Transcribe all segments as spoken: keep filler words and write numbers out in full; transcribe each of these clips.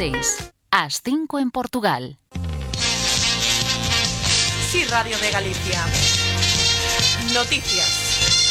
seis, ás cinco en Portugal. Sí, Radio de Galicia. Noticias.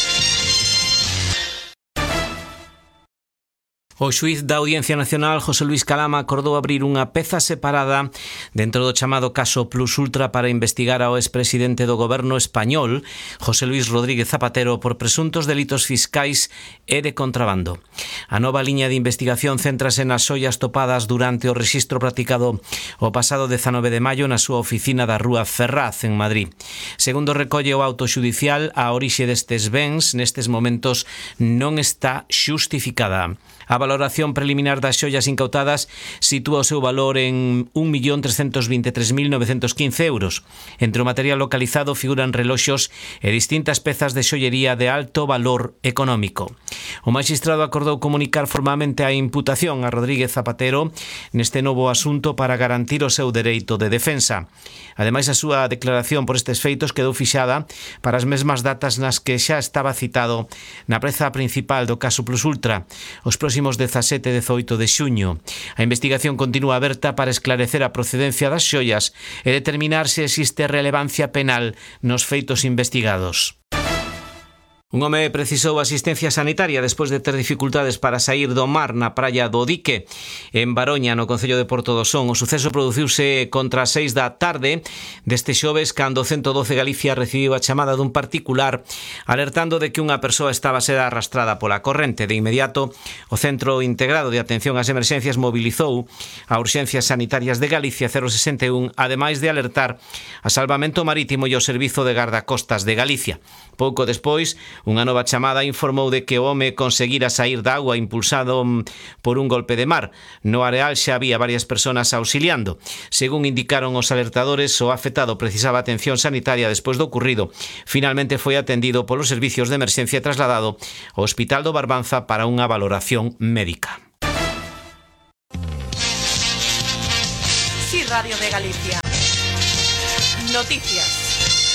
O xuíz da Audiencia Nacional, José Luis Calama, acordou abrir unha peza separada dentro do chamado caso Plus Ultra para investigar ao expresidente do goberno español, José Luis Rodríguez Zapatero, por presuntos delitos fiscais e de contrabando. A nova liña de investigación céntrase nas xoias topadas durante o rexistro practicado o pasado dezanove de maio na súa oficina da Rúa Ferraz, en Madrid. Segundo recolle o auto xudicial, a orixe destes bens nestes momentos non está xustificada. A valoración preliminar das xoias incautadas sitúa o seu valor en un millón trescentos vinte e tres mil novecentos quince euros. Entre o material localizado figuran reloxos e distintas pezas de xoiería de alto valor económico. O magistrado acordou comunicar formalmente a imputación a Rodríguez Zapatero neste novo asunto para garantir o seu dereito de defensa. Ademais, a súa declaración por estes feitos quedou fixada para as mesmas datas nas que xa estaba citado na preza principal do caso Plus Ultra, os próximos dezasete e dezoito de xuño. A investigación continúa aberta para esclarecer a procedencia das xoias e determinar se existe relevancia penal nos feitos investigados. Un home precisou asistencia sanitaria despois de ter dificultades para saír do mar na praia do Dique, en Baroña, no concello de Porto do Son. O suceso produciuse contra as seis da tarde deste xoves, cando o ciento doce Galicia recibiu a chamada dun particular alertando de que unha persoa estaba a ser arrastrada pola corrente. De inmediato, o Centro Integrado de Atención ás Emerxencias mobilizou a Urxencias Sanitarias de Galicia cero sesenta e un, ademais de alertar a Salvamento Marítimo e o Servizo de Gardacostas de Galicia. Pouco despois, unha nova chamada informou de que o home conseguira saír da agua impulsado por un golpe de mar. No areal xa había varias persoas auxiliando. Según indicaron os alertadores, o afectado precisaba atención sanitaria despois do ocurrido. Finalmente foi atendido polos servicios de emerxencia e trasladado ao Hospital do Barbanza para unha valoración médica. Sí, Radio de Galicia. Noticias.